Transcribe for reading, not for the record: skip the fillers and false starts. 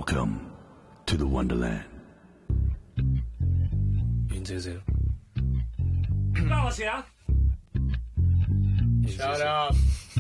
Welcome to the Wonderland. 윤姐姐， 關我事啊！ Shout out。